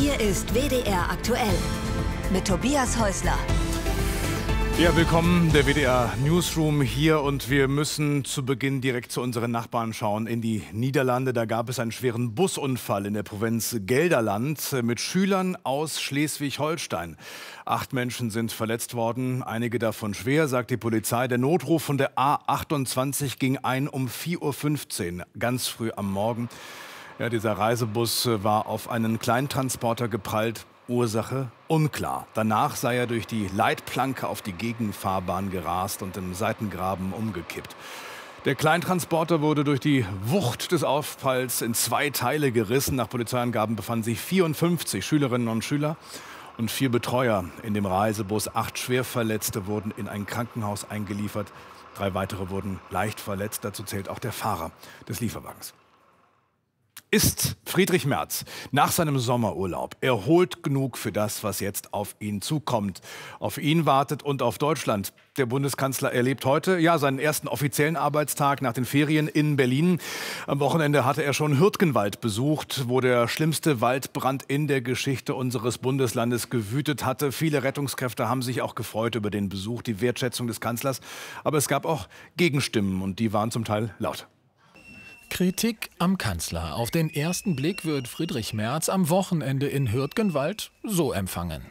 Hier ist WDR aktuell mit Tobias Häusler. Ja, willkommen, der WDR Newsroom hier, und wir müssen zu Beginn direkt zu unseren Nachbarn schauen, in die Niederlande. Da gab es einen schweren Busunfall in der Provinz Gelderland mit Schülern aus Schleswig-Holstein. 8 Menschen sind verletzt worden, einige davon schwer, sagt die Polizei. Der Notruf von der A28 ging ein um 4:15 Uhr, ganz früh am Morgen. Ja, dieser Reisebus war auf einen Kleintransporter geprallt. Ursache unklar. Danach sei er durch die Leitplanke auf die Gegenfahrbahn gerast und im Seitengraben umgekippt. Der Kleintransporter wurde durch die Wucht des Aufpralls in 2 Teile gerissen. Nach Polizeiangaben befanden sich 54 Schülerinnen und Schüler und 4 Betreuer in dem Reisebus. 8 Schwerverletzte wurden in ein Krankenhaus eingeliefert. 3 weitere wurden leicht verletzt. Dazu zählt auch der Fahrer des Lieferwagens. Ist Friedrich Merz nach seinem Sommerurlaub erholt genug für das, was jetzt auf ihn zukommt? Auf ihn wartet und auf Deutschland. Der Bundeskanzler erlebt heute seinen ersten offiziellen Arbeitstag nach den Ferien in Berlin. Am Wochenende hatte er schon Hürtgenwald besucht, wo der schlimmste Waldbrand in der Geschichte unseres Bundeslandes gewütet hatte. Viele Rettungskräfte haben sich auch gefreut über den Besuch, die Wertschätzung des Kanzlers. Aber es gab auch Gegenstimmen, und die waren zum Teil laut. Kritik am Kanzler. Auf den ersten Blick wird Friedrich Merz am Wochenende in Hürtgenwald so empfangen.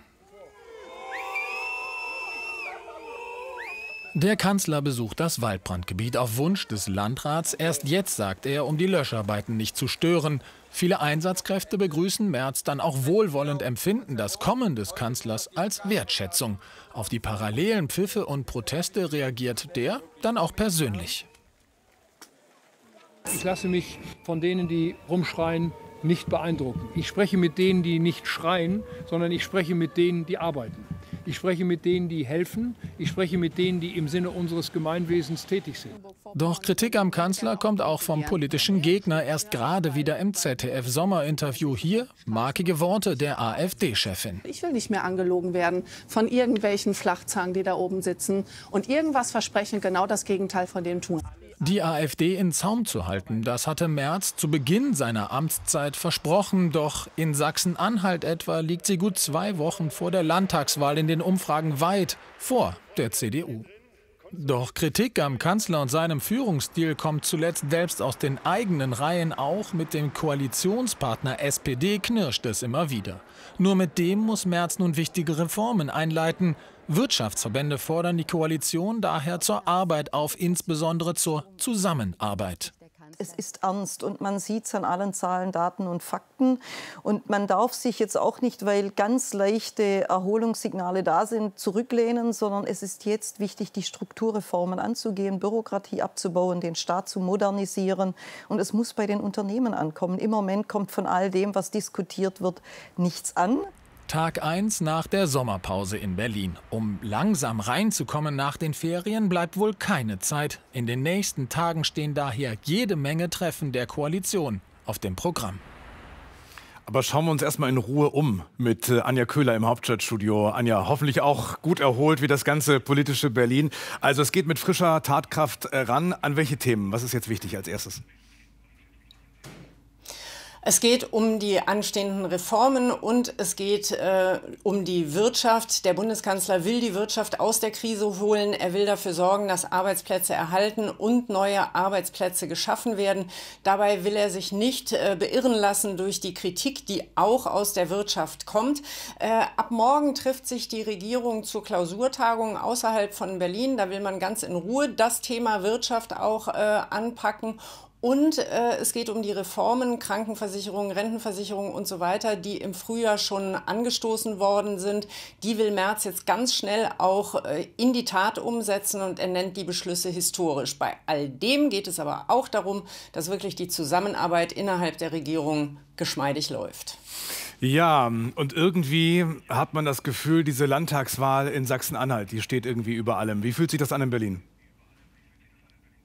Der Kanzler besucht das Waldbrandgebiet auf Wunsch des Landrats. Erst jetzt, sagt er, um die Löscharbeiten nicht zu stören. Viele Einsatzkräfte begrüßen Merz dann auch wohlwollend, empfinden das Kommen des Kanzlers als Wertschätzung. Auf die parallelen Pfiffe und Proteste reagiert der dann auch persönlich. Ich lasse mich von denen, die rumschreien, nicht beeindrucken. Ich spreche mit denen, die nicht schreien, sondern ich spreche mit denen, die arbeiten. Ich spreche mit denen, die helfen. Ich spreche mit denen, die im Sinne unseres Gemeinwesens tätig sind. Doch Kritik am Kanzler kommt auch vom politischen Gegner. Erst gerade wieder im ZDF-Sommerinterview hier markige Worte der AfD-Chefin. Ich will nicht mehr angelogen werden von irgendwelchen Flachzangen, die da oben sitzen und irgendwas versprechen, genau das Gegenteil von dem tun. Die AfD in Zaum zu halten, das hatte Merz zu Beginn seiner Amtszeit versprochen. Doch in Sachsen-Anhalt etwa liegt sie gut 2 Wochen vor der Landtagswahl in den Umfragen weit vor der CDU. Doch Kritik am Kanzler und seinem Führungsstil kommt zuletzt selbst aus den eigenen Reihen. Auch mit dem Koalitionspartner SPD knirscht es immer wieder. Nur mit dem muss Merz nun wichtige Reformen einleiten. Wirtschaftsverbände fordern die Koalition daher zur Arbeit auf, insbesondere zur Zusammenarbeit. Es ist ernst und man sieht es an allen Zahlen, Daten und Fakten. Und man darf sich jetzt auch nicht, weil ganz leichte Erholungssignale da sind, zurücklehnen, sondern es ist jetzt wichtig, die Strukturreformen anzugehen, Bürokratie abzubauen, den Staat zu modernisieren. Und es muss bei den Unternehmen ankommen. Im Moment kommt von all dem, was diskutiert wird, nichts an. Tag 1 nach der Sommerpause in Berlin. Um langsam reinzukommen nach den Ferien bleibt wohl keine Zeit. In den nächsten Tagen stehen daher jede Menge Treffen der Koalition auf dem Programm. Aber schauen wir uns erstmal in Ruhe um mit Anja Köhler im Hauptstadtstudio. Anja, hoffentlich auch gut erholt wie das ganze politische Berlin. Also es geht mit frischer Tatkraft ran. An welche Themen? Was ist jetzt wichtig als erstes? Es geht um die anstehenden Reformen und es geht um die Wirtschaft. Der Bundeskanzler will die Wirtschaft aus der Krise holen. Er will dafür sorgen, dass Arbeitsplätze erhalten und neue Arbeitsplätze geschaffen werden. Dabei will er sich nicht beirren lassen durch die Kritik, die auch aus der Wirtschaft kommt. Ab morgen trifft sich die Regierung zur Klausurtagung außerhalb von Berlin. Da will man ganz in Ruhe das Thema Wirtschaft auch anpacken. Und es geht um die Reformen, Krankenversicherung, Rentenversicherung und so weiter, die im Frühjahr schon angestoßen worden sind. Die will Merz jetzt ganz schnell auch in die Tat umsetzen und er nennt die Beschlüsse historisch. Bei all dem geht es aber auch darum, dass wirklich die Zusammenarbeit innerhalb der Regierung geschmeidig läuft. Ja, und irgendwie hat man das Gefühl, diese Landtagswahl in Sachsen-Anhalt, die steht irgendwie über allem. Wie fühlt sich das an in Berlin?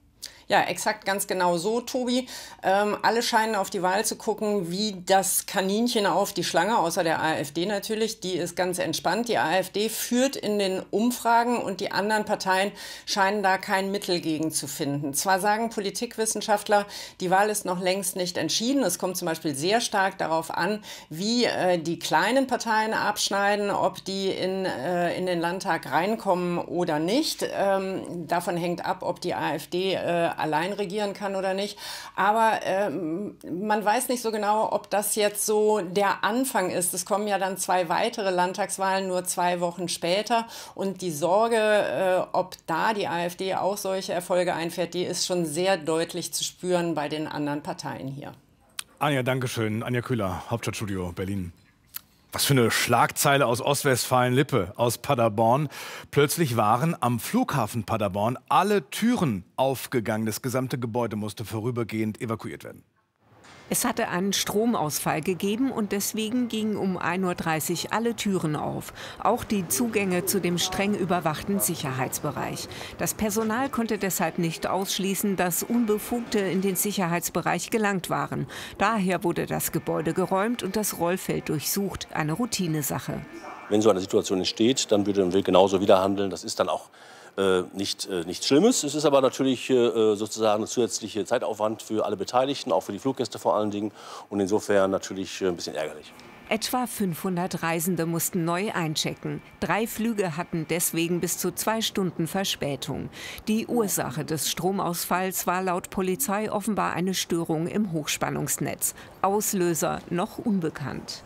Ja, exakt, ganz genau so, Tobi. Alle scheinen auf die Wahl zu gucken wie das Kaninchen auf die Schlange, außer der AfD natürlich. Die ist ganz entspannt. Die AfD führt in den Umfragen und die anderen Parteien scheinen da kein Mittel gegen zu finden. Zwar sagen Politikwissenschaftler, die Wahl ist noch längst nicht entschieden. Es kommt zum Beispiel sehr stark darauf an, wie die kleinen Parteien abschneiden, ob die in den Landtag reinkommen oder nicht. Davon hängt ab, ob die AfD allein regieren kann oder nicht. Aber man weiß nicht so genau, ob das jetzt so der Anfang ist. Es kommen ja dann 2 weitere Landtagswahlen nur 2 Wochen später. Und die Sorge, ob da die AfD auch solche Erfolge einfährt, die ist schon sehr deutlich zu spüren bei den anderen Parteien hier. Anja, danke schön. Anja Kühler, Hauptstadtstudio Berlin. Was für eine Schlagzeile aus Ostwestfalen-Lippe, aus Paderborn. Plötzlich waren am Flughafen Paderborn alle Türen aufgegangen. Das gesamte Gebäude musste vorübergehend evakuiert werden. Es hatte einen Stromausfall gegeben und deswegen gingen um 1:30 Uhr alle Türen auf. Auch die Zugänge zu dem streng überwachten Sicherheitsbereich. Das Personal konnte deshalb nicht ausschließen, dass Unbefugte in den Sicherheitsbereich gelangt waren. Daher wurde das Gebäude geräumt und das Rollfeld durchsucht. Eine Routinesache. Wenn so eine Situation entsteht, dann würde man genauso wieder handeln. Das ist dann auch nichts Schlimmes. Es ist aber natürlich sozusagen ein zusätzlicher Zeitaufwand für alle Beteiligten, auch für die Fluggäste vor allen Dingen. Und insofern natürlich ein bisschen ärgerlich. Etwa 500 Reisende mussten neu einchecken. 3 Flüge hatten deswegen bis zu 2 Stunden Verspätung. Die Ursache des Stromausfalls war laut Polizei offenbar eine Störung im Hochspannungsnetz. Auslöser noch unbekannt.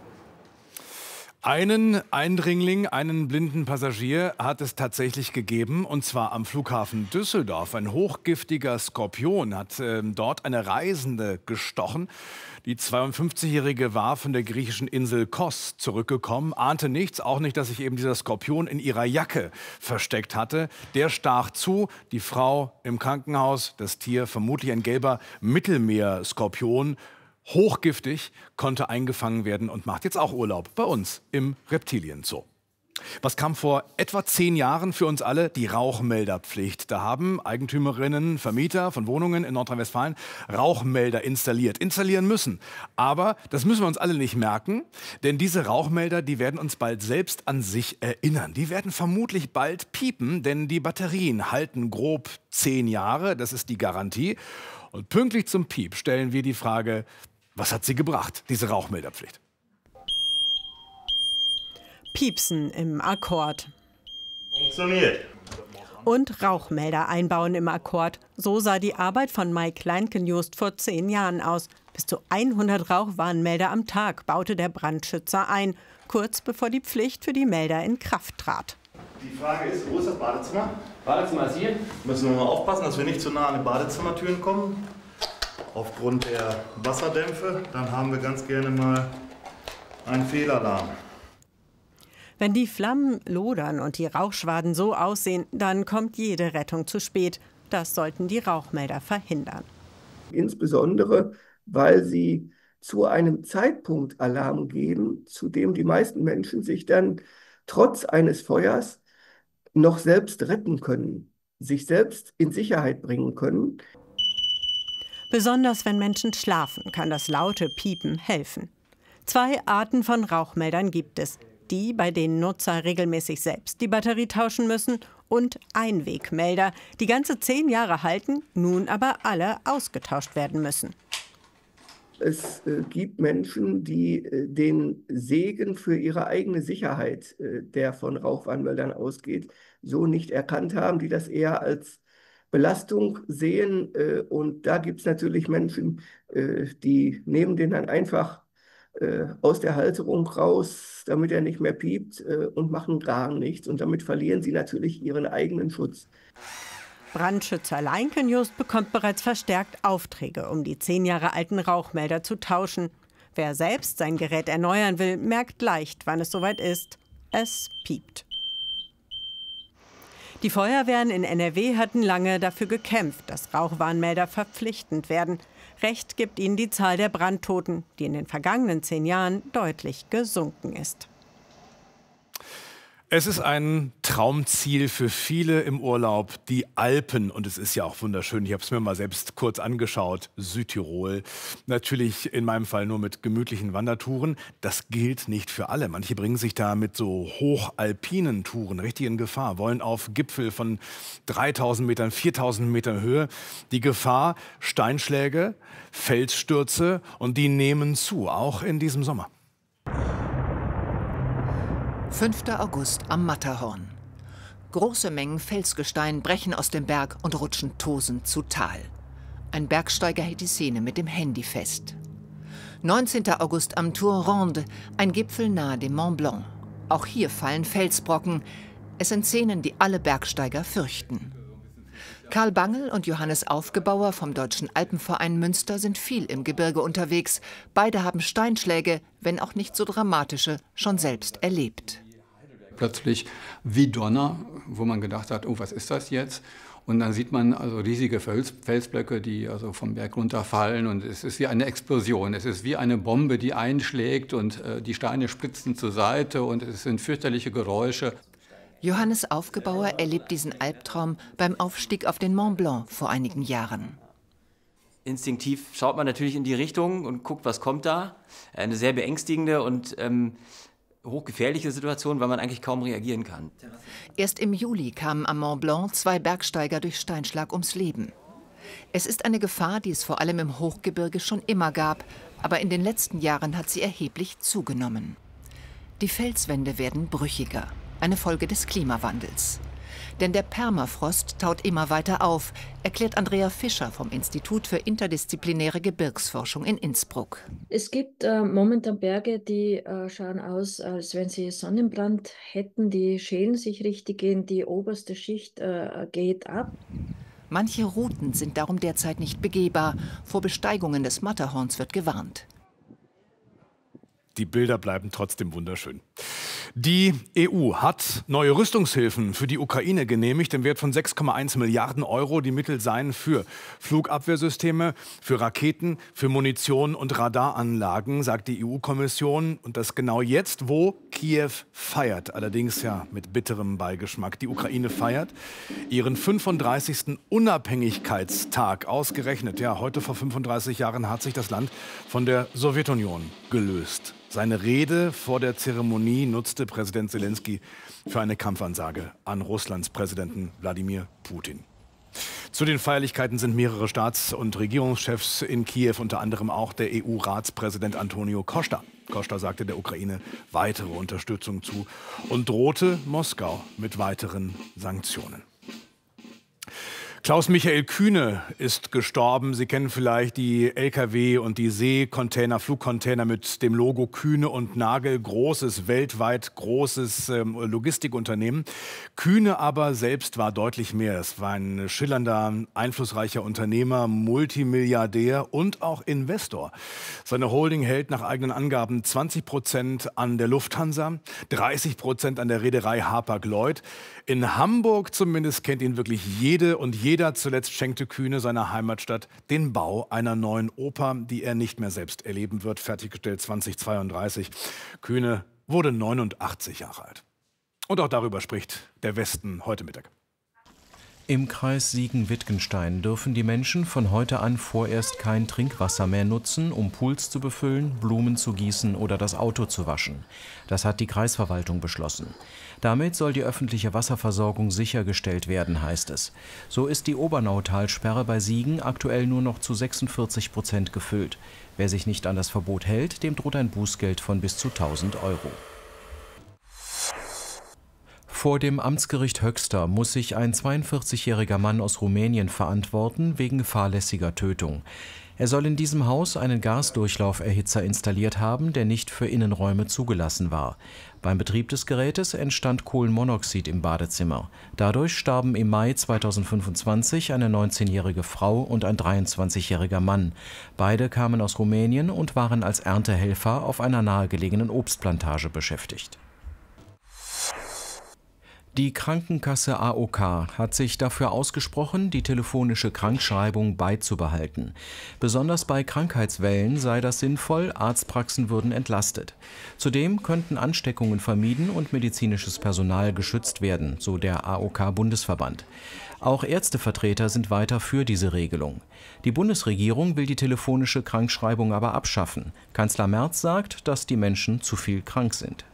Einen Eindringling, einen blinden Passagier hat es tatsächlich gegeben, und zwar am Flughafen Düsseldorf. Ein hochgiftiger Skorpion hat dort eine Reisende gestochen. Die 52-Jährige war von der griechischen Insel Kos zurückgekommen, ahnte nichts, auch nicht, dass sich eben dieser Skorpion in ihrer Jacke versteckt hatte. Der stach zu, die Frau im Krankenhaus, das Tier vermutlich ein gelber Mittelmeerskorpion, hochgiftig, konnte eingefangen werden und macht jetzt auch Urlaub bei uns im Reptilienzoo. Was kam vor etwa 10 Jahren für uns alle? Die Rauchmelderpflicht. Da haben Eigentümerinnen, Vermieter von Wohnungen in Nordrhein-Westfalen Rauchmelder installieren müssen. Aber das müssen wir uns alle nicht merken, denn diese Rauchmelder, die werden uns bald selbst an sich erinnern. Die werden vermutlich bald piepen, denn die Batterien halten grob 10 Jahre, das ist die Garantie. Und pünktlich zum Piep stellen wir die Frage, was hat sie gebracht, diese Rauchmelderpflicht? Piepsen im Akkord. Funktioniert. Und Rauchmelder einbauen im Akkord. So sah die Arbeit von Mike Leinkenjust vor 10 Jahren aus. Bis zu 100 Rauchwarnmelder am Tag baute der Brandschützer ein, kurz bevor die Pflicht für die Melder in Kraft trat. Die Frage ist, wo ist das Badezimmer? Badezimmer ist hier. Müssen wir mal aufpassen, dass wir nicht zu nah an die Badezimmertüren kommen. Aufgrund der Wasserdämpfe, dann haben wir ganz gerne mal einen Fehlalarm. Wenn die Flammen lodern und die Rauchschwaden so aussehen, dann kommt jede Rettung zu spät. Das sollten die Rauchmelder verhindern. Insbesondere, weil sie zu einem Zeitpunkt Alarm geben, zu dem die meisten Menschen sich dann trotz eines Feuers noch selbst retten können, sich selbst in Sicherheit bringen können. Besonders wenn Menschen schlafen, kann das laute Piepen helfen. 2 Arten von Rauchmeldern gibt es. Die, bei denen Nutzer regelmäßig selbst die Batterie tauschen müssen, und Einwegmelder, die ganze 10 Jahre halten, nun aber alle ausgetauscht werden müssen. Es gibt Menschen, die den Segen für ihre eigene Sicherheit, der von Rauchwarnmeldern ausgeht, so nicht erkannt haben, die das eher als Belastung sehen. Und da gibt es natürlich Menschen, die nehmen den dann einfach aus der Halterung raus, damit er nicht mehr piept, und machen gar nichts. Und damit verlieren sie natürlich ihren eigenen Schutz. Brandschützer Leinkenjust bekommt bereits verstärkt Aufträge, um die 10 Jahre alten Rauchmelder zu tauschen. Wer selbst sein Gerät erneuern will, merkt leicht, wann es soweit ist. Es piept. Die Feuerwehren in NRW hatten lange dafür gekämpft, dass Rauchwarnmelder verpflichtend werden. Recht gibt ihnen die Zahl der Brandtoten, die in den vergangenen 10 Jahren deutlich gesunken ist. Es ist ein Traumziel für viele im Urlaub, die Alpen. Und es ist ja auch wunderschön. Ich habe es mir mal selbst kurz angeschaut. Südtirol. Natürlich in meinem Fall nur mit gemütlichen Wandertouren. Das gilt nicht für alle. Manche bringen sich da mit so hochalpinen Touren richtig in Gefahr. Wollen auf Gipfel von 3000 Metern, 4000 Metern Höhe. Die Gefahr, Steinschläge, Felsstürze, und die nehmen zu, auch in diesem Sommer. 5. August am Matterhorn. Große Mengen Felsgestein brechen aus dem Berg und rutschen tosend zu Tal. Ein Bergsteiger hält die Szene mit dem Handy fest. 19. August am Tour Ronde, ein Gipfel nahe dem Mont Blanc. Auch hier fallen Felsbrocken. Es sind Szenen, die alle Bergsteiger fürchten. Karl Bangel und Johannes Aufgebauer vom Deutschen Alpenverein Münster sind viel im Gebirge unterwegs. Beide haben Steinschläge, wenn auch nicht so dramatische, schon selbst erlebt. Plötzlich wie Donner, wo man gedacht hat, oh, was ist das jetzt? Und dann sieht man also riesige Felsblöcke, die also vom Berg runterfallen, und es ist wie eine Explosion. Es ist wie eine Bombe, die einschlägt, und die Steine splitzen zur Seite, und es sind fürchterliche Geräusche. Johannes Aufgebauer erlebt diesen Albtraum beim Aufstieg auf den Mont Blanc vor einigen Jahren. Instinktiv schaut man natürlich in die Richtung und guckt, was kommt da. Eine sehr beängstigende und hochgefährliche Situation, weil man eigentlich kaum reagieren kann. Erst im Juli kamen am Mont Blanc 2 Bergsteiger durch Steinschlag ums Leben. Es ist eine Gefahr, die es vor allem im Hochgebirge schon immer gab, aber in den letzten Jahren hat sie erheblich zugenommen. Die Felswände werden brüchiger. Eine Folge des Klimawandels. Denn der Permafrost taut immer weiter auf, erklärt Andrea Fischer vom Institut für interdisziplinäre Gebirgsforschung in Innsbruck. Es gibt momentan Berge, die schauen aus, als wenn sie Sonnenbrand hätten. Die schälen sich richtig in die oberste Schicht, geht ab. Manche Routen sind darum derzeit nicht begehbar. Vor Besteigungen des Matterhorns wird gewarnt. Die Bilder bleiben trotzdem wunderschön. Die EU hat neue Rüstungshilfen für die Ukraine genehmigt im Wert von 6,1 Milliarden Euro. Die Mittel seien für Flugabwehrsysteme, für Raketen, für Munition und Radaranlagen, sagt die EU-Kommission. Und das genau jetzt, wo Kiew feiert. Allerdings ja mit bitterem Beigeschmack. Die Ukraine feiert ihren 35. Unabhängigkeitstag. Ausgerechnet, ja, heute vor 35 Jahren hat sich das Land von der Sowjetunion gelöst. Seine Rede vor der Zeremonie nutzte Präsident Selenskyj für eine Kampfansage an Russlands Präsidenten Wladimir Putin. Zu den Feierlichkeiten sind mehrere Staats- und Regierungschefs in Kiew, unter anderem auch der EU-Ratspräsident Antonio Costa. Costa sagte der Ukraine weitere Unterstützung zu und drohte Moskau mit weiteren Sanktionen. Klaus-Michael Kühne ist gestorben. Sie kennen vielleicht die Lkw- und die Seekontainer, Flugcontainer mit dem Logo Kühne und Nagel. Großes, weltweit großes Logistikunternehmen. Kühne aber selbst war deutlich mehr. Es war ein schillernder, einflussreicher Unternehmer, Multimilliardär und auch Investor. Seine Holding hält nach eigenen Angaben 20% an der Lufthansa, 30% an der Reederei Hapag-Lloyd. In Hamburg zumindest kennt ihn wirklich jede und jeder. Zuletzt schenkte Kühne seiner Heimatstadt den Bau einer neuen Oper, die er nicht mehr selbst erleben wird, fertiggestellt 2032. Kühne wurde 89 Jahre alt. Und auch darüber spricht der Westen heute Mittag. Im Kreis Siegen-Wittgenstein dürfen die Menschen von heute an vorerst kein Trinkwasser mehr nutzen, um Pools zu befüllen, Blumen zu gießen oder das Auto zu waschen. Das hat die Kreisverwaltung beschlossen. Damit soll die öffentliche Wasserversorgung sichergestellt werden, heißt es. So ist die Obernautalsperre bei Siegen aktuell nur noch zu 46% gefüllt. Wer sich nicht an das Verbot hält, dem droht ein Bußgeld von bis zu 1.000 €. Vor dem Amtsgericht Höxter muss sich ein 42-jähriger Mann aus Rumänien verantworten wegen fahrlässiger Tötung. Er soll in diesem Haus einen Gasdurchlauferhitzer installiert haben, der nicht für Innenräume zugelassen war. Beim Betrieb des Gerätes entstand Kohlenmonoxid im Badezimmer. Dadurch starben im Mai 2025 eine 19-jährige Frau und ein 23-jähriger Mann. Beide kamen aus Rumänien und waren als Erntehelfer auf einer nahegelegenen Obstplantage beschäftigt. Die Krankenkasse AOK hat sich dafür ausgesprochen, die telefonische Krankschreibung beizubehalten. Besonders bei Krankheitswellen sei das sinnvoll, Arztpraxen würden entlastet. Zudem könnten Ansteckungen vermieden und medizinisches Personal geschützt werden, so der AOK-Bundesverband. Auch Ärztevertreter sind weiter für diese Regelung. Die Bundesregierung will die telefonische Krankschreibung aber abschaffen. Kanzler Merz sagt, dass die Menschen zu viel krank sind.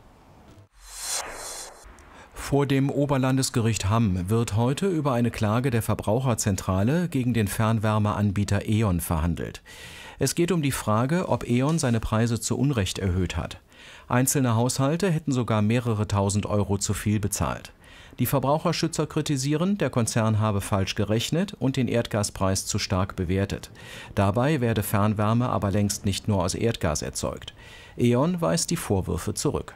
Vor dem Oberlandesgericht Hamm wird heute über eine Klage der Verbraucherzentrale gegen den Fernwärmeanbieter E.ON verhandelt. Es geht um die Frage, ob E.ON seine Preise zu Unrecht erhöht hat. Einzelne Haushalte hätten sogar mehrere tausend Euro zu viel bezahlt. Die Verbraucherschützer kritisieren, der Konzern habe falsch gerechnet und den Erdgaspreis zu stark bewertet. Dabei werde Fernwärme aber längst nicht nur aus Erdgas erzeugt. E.ON weist die Vorwürfe zurück.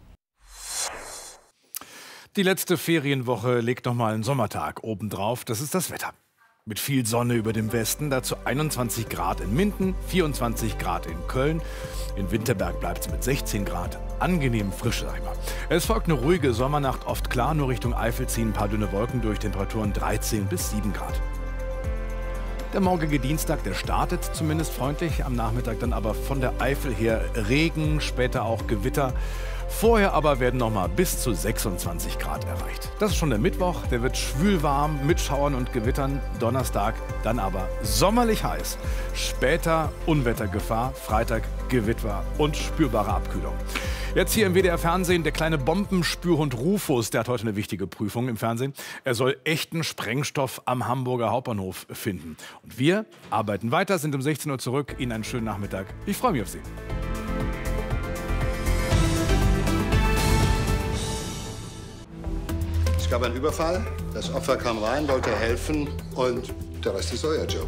Die letzte Ferienwoche legt noch mal einen Sommertag obendrauf. Das ist das Wetter. Mit viel Sonne über dem Westen, dazu 21 Grad in Minden, 24 Grad in Köln. In Winterberg bleibt es mit 16 Grad angenehm frisch, sag ich mal. Es folgt eine ruhige Sommernacht, oft klar, nur Richtung Eifel ziehen ein paar dünne Wolken durch, Temperaturen 13 bis 7 Grad. Der morgige Dienstag, der startet zumindest freundlich, am Nachmittag dann aber von der Eifel her Regen, später auch Gewitter. Vorher aber werden noch mal bis zu 26 Grad erreicht. Das ist schon der Mittwoch, der wird schwülwarm mit Schauern und Gewittern. Donnerstag dann aber sommerlich heiß. Später Unwettergefahr, Freitag Gewitter und spürbare Abkühlung. Jetzt hier im WDR Fernsehen der kleine Bombenspürhund Rufus, der hat heute eine wichtige Prüfung im Fernsehen. Er soll echten Sprengstoff am Hamburger Hauptbahnhof finden. Und wir arbeiten weiter, sind um 16 Uhr zurück. Ihnen einen schönen Nachmittag. Ich freue mich auf Sie. Es gab einen Überfall, das Opfer kam rein, wollte helfen und der Rest ist euer Job.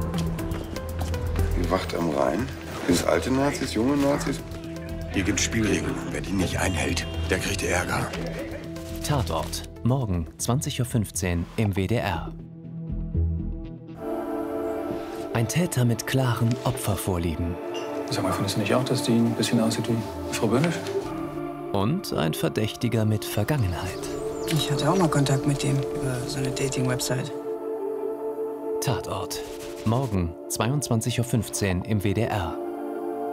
Die Wacht am Rhein? Sind es alte Nazis, junge Nazis? Hier gibt es Spielregeln. Wer die nicht einhält, der kriegt Ärger. Tatort. Morgen 20:15 Uhr im WDR. Ein Täter mit klaren Opfervorlieben. Sag mal, findest du nicht auch, dass die ein bisschen aussieht wie Frau Böhnisch? Und ein Verdächtiger mit Vergangenheit. Ich hatte auch mal Kontakt mit dem über so eine Dating-Website. Tatort. Morgen 22:15 Uhr im WDR.